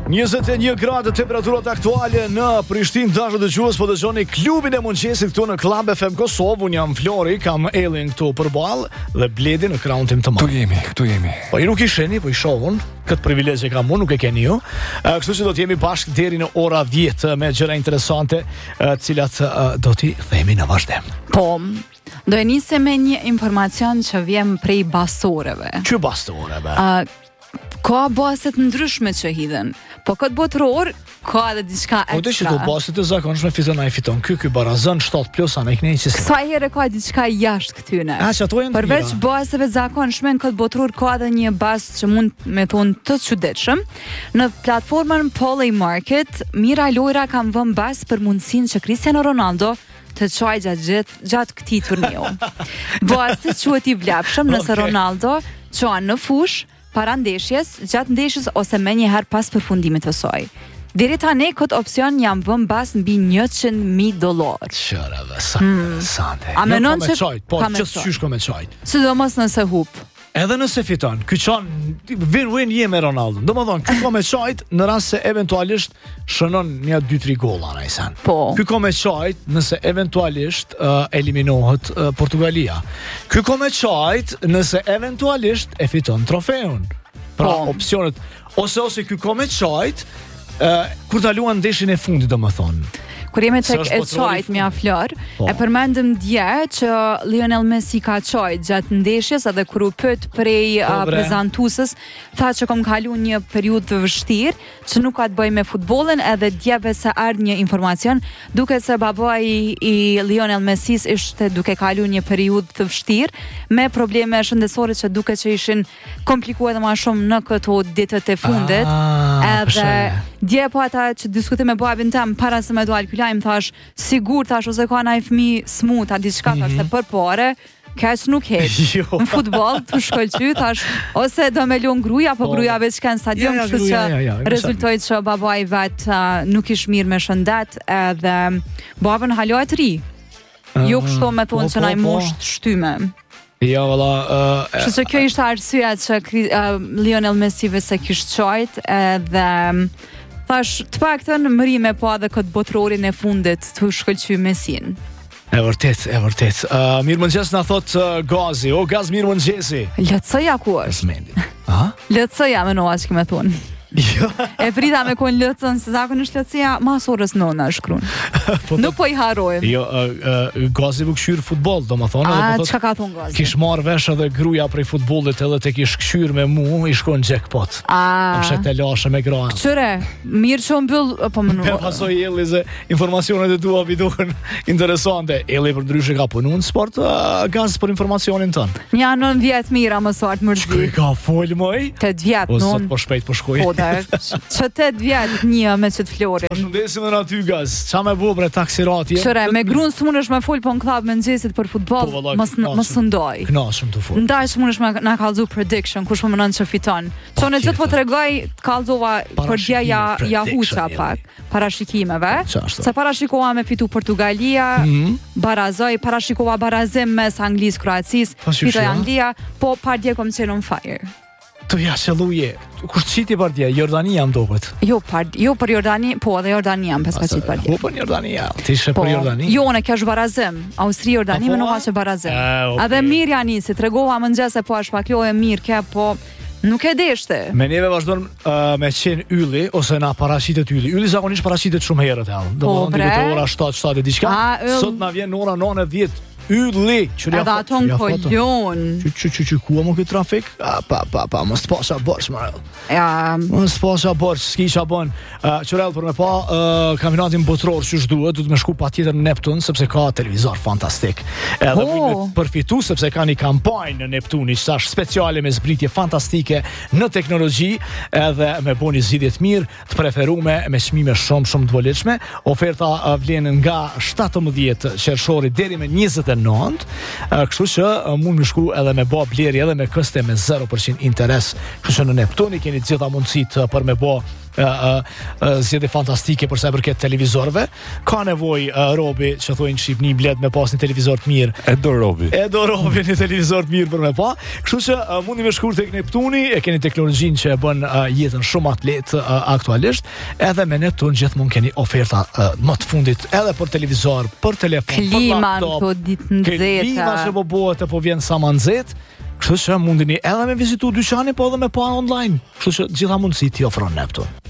21 gradë temperaturat aktuale në Prishtinë, dashur dëgjues, po dëgjoni klubin e mëngjesit këtu në Club FM Kosovë. Unë jam Flori, kam Ellin këtu përballë dhe Bledi në krahun tim të madh. Këtu jemi. Po ju nuk i shihni, po i shohun. Këtë privilegj e kam unë, nuk e keni ju. Kështu që do të jemi bashkë deri në ora 10 me gjëra interesante, të cilat do t'i themi në vazhdim. Po, do e nisem me një informacion që vjen prej basoreve. Që basoreve? Ka baset ndryshme që hidhen, po këtë botëror ka edhe diçka ekstra. Po të që do baset e zakonshme fiton ai fiton. Ky barazon 7+ anë kënaqë që sa herë ka diçka jashtë këtyne. Përveç baseve zakonshme, në këtë botëror ka edhe një bas që mund me thonë të çuditshëm. Në platformën Poly Market, Mira Lojra ka vënë bas për mundësinë që Cristiano Ronaldo të çoj gjatë këtij turneu. Basi quhet i vlefshëm nëse Ronaldo çon në fush para ndeshjes, gjatë ndeshjes ose me njëherë pas përfundimit të saj. Deri tani këtë opsion jam vënë bas mbi $100,000. Çfarë sante. A menon që po ç'është ka me çajt? Sidomos nëse hup. Edhe nëse fiton, ky çon win-win je me Ronaldo. Domethënë, ky ka me çajt në rast se eventualisht shënon një 2-3 golla najsan. Po. Ky ka me çajt nëse eventualisht eliminohet Portugalia. Ky ka me çajt nëse eventualisht e fiton trofeun. Pra opsionet ose ky ka me çajt kur ta luan ndeshjen e fundit, domethënë. Kur jemi tek e çajt mja Flor, e përmendëm dje që Lionel Messi ka çajt gjatë ndeshjes, edhe kur u pyet prej prezantuesës, tha që kam kaluar një periudhë të vështirë, që nuk ka të bëjë me futbollin, edhe djeve se ardhi një informacion, duke se babai i Lionel Messis ishte duke kaluar një periudhë të vështirë, me probleme shëndetësore që duke që ishin komplikuar edhe më shumë në këto ditët e fundit. Edhe dje po ata që diskutoj me babin tam para se me dual ky lajm, thash sigur thash ose ka ndaj fëmijë smut a diçka, thash se për pore kaq nuk het. Në futboll të shkëlqy, thash ose do me lun gruaja, po gruaja veç kanë stadium, kështu që rezultoi që babai vet nuk ish mirë me shëndet, edhe babën halohet ri. Jo kështu me thonë që na i mosh të shtyme. Ja, valla. Kështu që kjo ishte arsyeja që Lionel Messi se kishte çajt, edhe thash të paktën mërime po edhe këtë botërorin e fundit të shkëlqy Messin. E vërtet. Mirë mëngjes na thot Gazi. O Gaz, mirë mëngjesi. LC-ja ku është? LC-ja me noa që kime thonë. E prita me konë lëcën, se zakonisht LC-ja mas orës 9 është shkruan. Nuk po i harrojmë. Jo, Gazi më këshyr futboll, do më thonë. Çka ka thonë Gazi? Kish marrë vesh edhe gruaja prej futbollit, edhe te kish këshyr me mu, i shkon jackpot. Apshe te lashe me granë. Qëre, mirë që mbyll, po më nuk. Me pasoj Elli se informacionet e tua vidojnë interesante. Elli për ndryshe ka punu në sport, Gaz për informacionin tënë. Nja 9 vjetë mira më sartë mërzi. Shkuj ka folë moj? 8 vjetë, non. Po shpejt po shkuj. Që 8 vjetë një me qëtë Florin. Përshëndesim dhe në aty Gaz. Qa me bu bre taksirati? Qëre, me grunë së mund është me folë po në klab me nëgjesit për futbol, më sëndoj. Knashëm të folë. Ndaj që mund është me në kalzu prediction, kush më mënën që fiton. Që në gjithë po të regoj kalzova për dja jahuqa pak, parashikimeve. Se parashikova me fitu Portugalia, barazoj, parashikova barazim mes Anglis, Kroacis, fitoj Anglia, po par dje kom qenë on fire. Të ja qëlluje, kush qiti për dje, Jordania më doket? Jo për Jordani, po edhe Jordania më peska qitë për dje. Po për Jordania, ti ishe për Jordani? Jo, në kesh barazim, Austri Jordani me nuk ashe barazim. Edhe mirë janë nisi, të regova më nëgjese po është pak loje mirë ke, po nuk e deshte. Me neve vazhdojnë me qenë ylli, ose na parashitet ylli. Ylli zakonisht parashitet shumë herët, Po bre? Ora 7 e diçka, sot na vjen ora 9:10. Ylli, edhe ato në polion. Që ku më këtë trafik? Pa, mos të pasha bërsh, Marel. Mos të pasha bërsh, s'ki qa bën. Qërel, për me pa kampionatin botëror që shduhet, du të me shku pa tjetër në Neptun, sepse ka televizor fantastik. Edhe me përfitu, sepse ka një kampajnë në Neptuni, që është speciale me zbritje fantastike në teknologji, edhe me bo një zidjet mirë, të preferume, me çmime shumë të volitshme. Oferta vlen nga 17 qershori deri me 29, kështu që mund më shku edhe me bo bleri edhe me këste me 0% interes. Kështu që në Neptuni keni gjitha mundësit për me bo zgjedhje fantastike për sa i përket televizorëve. Ka nevojë Robi, që thonë në Shqipëni, blet me pas një televizor të mirë. E do Robi një televizor të mirë për me pa. Kështu që mundi me shkuar tek Neptuni, e keni teknologjinë që e bën jetën shumë më të lehtë aktualisht, edhe me Neptun gjithmonë keni oferta më të fundit edhe për televizor, për telefon, klima, për laptop. Klima ditë nxehta. Klima që po bëhet e po vjen sa më nxehtë. Kështu që mundeni edhe me vizitu dyqanin, po edhe me pa online. Kështu që gjitha mundësi ti ofron Neptun.